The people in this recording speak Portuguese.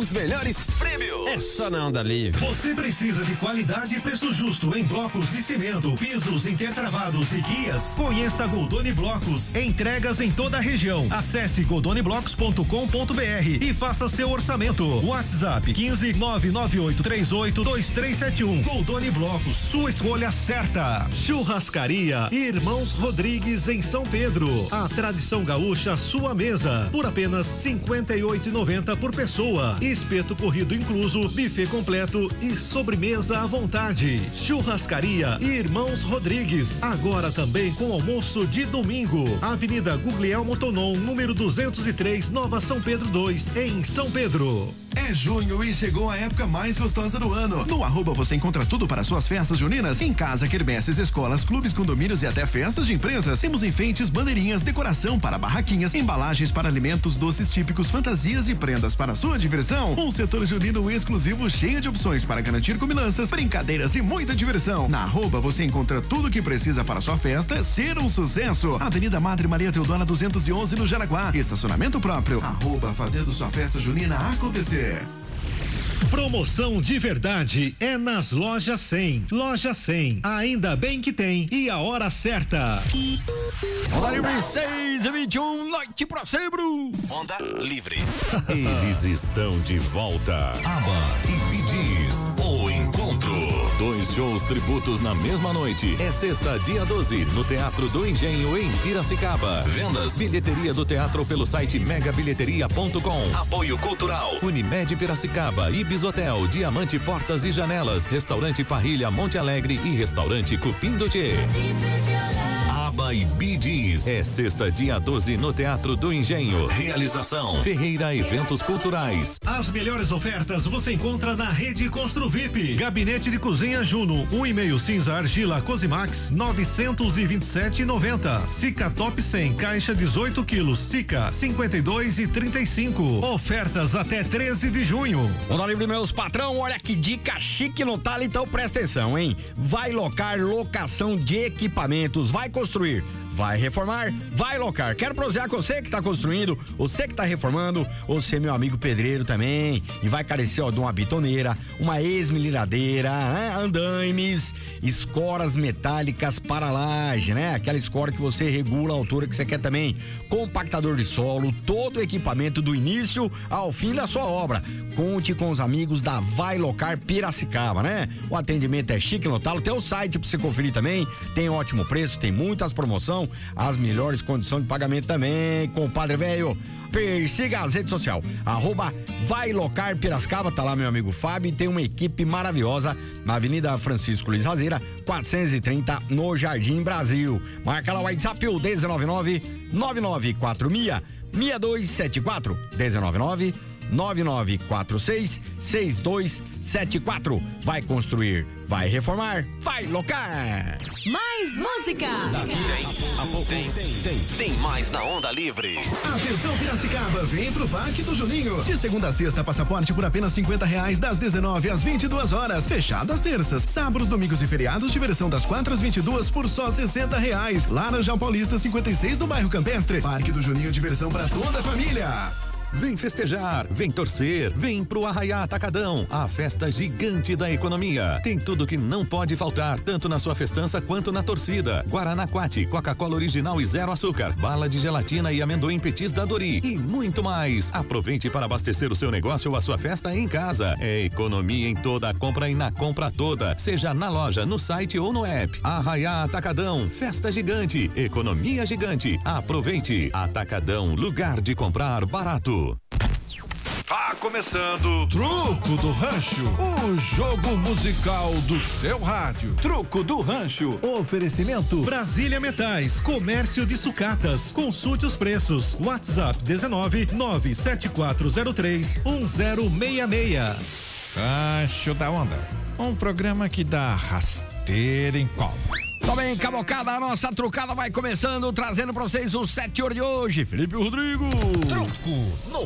os melhores prêmios. É só na Onda Livre. Você precisa de qualidade e preço justo em blocos de cimento, pisos intertravados e guias? Conheça a Goldoni Blocos. Entregas em toda a região. Acesse goldoniblocos.com.br e faça seu orçamento. WhatsApp 15 99838 2371. Goldoni Blocos, sua escolha certa. Churrascaria Irmãos Rodrigues em São Pedro. A tradição gaúcha, sua mesa, por apenas R$58,90 por pessoa. Espeto corrido incluso, buffet completo e sobremesa à vontade. Churrascaria Irmãos Rodrigues, agora também com almoço de domingo. Avenida Guglielmo Tonon, número 203, Nova São Pedro 2, em São Pedro. É junho e chegou a época mais gostosa do ano. No @ você encontra tudo para suas festas juninas. Em casa, quermesses, escolas, clubes, condomínios e até festas de empresas. Temos enfeites, bandeirinhas, decoração para barraquinhas, embalagens para alimentos, doces típicos, fantasias e prendas para sua diversão. Um setor junino exclusivo cheio de opções para garantir comilanças, brincadeiras e muita diversão. Na @ você encontra tudo o que precisa para sua festa ser um sucesso. Avenida Madre Maria Teodora 211 no Jaraguá. Estacionamento próprio. @ fazendo sua festa junina acontecer. Promoção de verdade é nas Lojas 100. Loja 100, ainda bem que tem, e a hora certa. Onda Livre 6h21, noite pra sempre. Onda Livre. Eles estão de volta. ABBA e Bee Gees, o encontro. 2 shows tributos na mesma noite. É sexta, dia 12, no Teatro do Engenho, em Piracicaba. Vendas, bilheteria do teatro pelo site megabilheteria.com. Apoio cultural, Unimed Piracicaba, Ibis Hotel, Diamante Portas e Janelas, Restaurante Parrilha Monte Alegre e Restaurante Cupim do Tchê. ABBA e Bee Gees. É sexta, dia 12, no Teatro do Engenho. Realização Ferreira Eventos Culturais. As melhores ofertas você encontra na Rede Construvip. Gabinete de cozinha Juno, 1,5 cinza argila Cosimax, 927,90. Sica Top 100, caixa 18 quilos, Sica, 52,35. Ofertas até 13 de junho. Onda Livre, meus patrão, olha que dica chique no talo, então presta atenção, hein? Vai locar locação de equipamentos, vai construir, vai reformar, vai locar. Quero prosear com você que tá construindo, você que tá reformando, você meu amigo pedreiro também, e vai carecer de uma bitoneira, uma esmerilhadeira, andaimes, escoras metálicas para laje, né? Aquela escora que você regula a altura que você quer também, compactador de solo, todo o equipamento do início ao fim da sua obra. Conte com os amigos da Vai Locar Piracicaba, né? O atendimento é chique no talo, tem o site pra você conferir também, tem ótimo preço, tem muitas promoções, as melhores condições de pagamento também, compadre velho. Persiga as redes sociais, @Vai Locar Piracicaba, tá lá meu amigo Fábio, e tem uma equipe maravilhosa na Avenida Francisco Luiz Razeira, 430, no Jardim Brasil. Marca lá o WhatsApp, o 19946-6274, 19946-6274. Vai construir, vai reformar, vai locar. Mais música. Tem mais na Onda Livre. Atenção Piracicaba, vem pro Parque do Juninho. De segunda a sexta, passaporte por apenas R$50, das 19 às 22 horas. Fechado às terças, sábados, domingos e feriados, diversão das 4 às 22 por só R$60. Laranjal Paulista 56 do bairro Campestre. Parque do Juninho, diversão pra toda a família. Vem festejar, vem torcer, vem pro Arraiá Atacadão, a festa gigante da economia. Tem tudo que não pode faltar, tanto na sua festança quanto na torcida. Guaraná Quati, Coca-Cola original e 0 açúcar, bala de gelatina e amendoim petis da Dori e muito mais. Aproveite para abastecer o seu negócio ou a sua festa em casa. É economia em toda a compra e na compra toda, seja na loja, no site ou no app. Arraiá Atacadão, festa gigante, economia gigante. Aproveite. Atacadão, lugar de comprar barato. Tá começando Truco do Rancho, o jogo musical do seu rádio. Truco do Rancho. Oferecimento Brasília Metais, comércio de sucatas. Consulte os preços. WhatsApp 19-97403-1066. Rancho da Onda, um programa que dá rasteira em cola. Tá bem, cabocada, a nossa trucada vai começando, trazendo pra vocês o 7 horas de hoje. Felipe Rodrigo. Truco no